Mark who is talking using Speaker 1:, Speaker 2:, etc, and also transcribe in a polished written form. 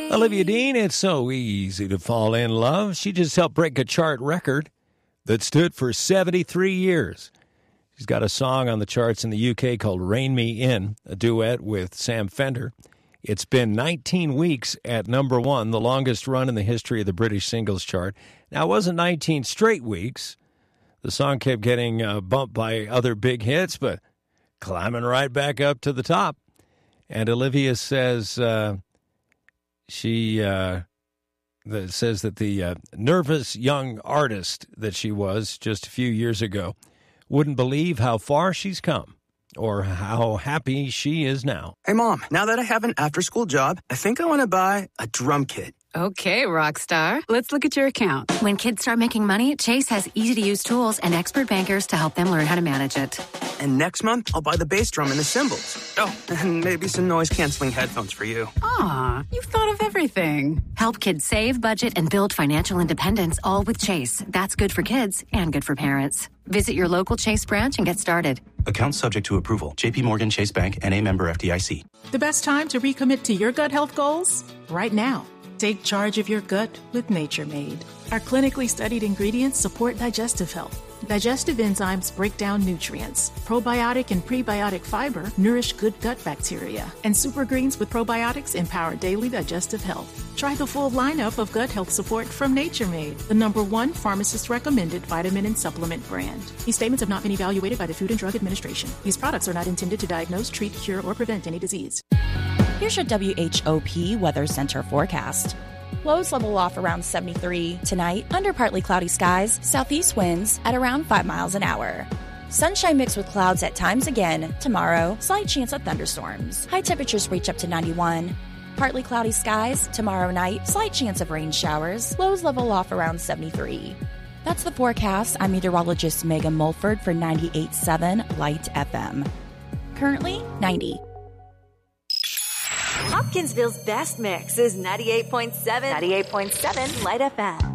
Speaker 1: Olivia Dean, it's so easy to fall in love. She just helped break a chart record that stood for 73 years. She's got a song on the charts in the UK called Rein Me In, a duet with Sam Fender. It's been 19 weeks at number one, the longest run in the history of the British singles chart. Now, it wasn't 19 straight weeks. The song kept getting bumped by other big hits, but climbing right back up to the top. And Olivia says she says that the nervous young artist that she was just a few years ago wouldn't believe how far she's come or how happy she is now.
Speaker 2: Hey, Mom, now that I have an after-school job, I think I want to buy a drum kit.
Speaker 3: Okay, rock star. Let's look at your account.
Speaker 4: When kids start making money, Chase has easy-to-use tools and expert bankers to help them learn how to manage it.
Speaker 2: And next month, I'll buy the bass drum and the cymbals. Oh, and maybe some noise-canceling headphones for you.
Speaker 3: Aw, you've thought of everything.
Speaker 4: Help kids save, budget, and build financial independence, all with Chase. That's good for kids and good for parents. Visit your local Chase branch and get started.
Speaker 5: Account subject to approval. JP Morgan Chase Bank, N.A. member FDIC.
Speaker 6: The best time to recommit to your gut health goals? Right now. Take charge of your gut with Nature Made. Our clinically studied ingredients support digestive health. Digestive enzymes break down nutrients. Probiotic and prebiotic fiber nourish good gut bacteria. And super greens with probiotics empower daily digestive health. Try the full lineup of gut health support from Nature Made, the #1 pharmacist-recommended vitamin and supplement brand. These statements have not been evaluated by the Food and Drug Administration. These products are not intended to diagnose, treat, cure, or prevent any disease.
Speaker 7: Here's your WHOP Weather Center forecast. Lows level off around 73 tonight, under partly cloudy skies, southeast winds at around 5 miles an hour. Sunshine mixed with clouds at times again. Tomorrow, slight chance of thunderstorms. High temperatures reach up to 91. Partly cloudy skies. Tomorrow night, slight chance of rain showers. Lows level off around 73. That's the forecast. I'm meteorologist Megan Mulford for 98.7 Light FM. Currently, 90.
Speaker 8: Hopkinsville's best mix is 98.7 Light FM.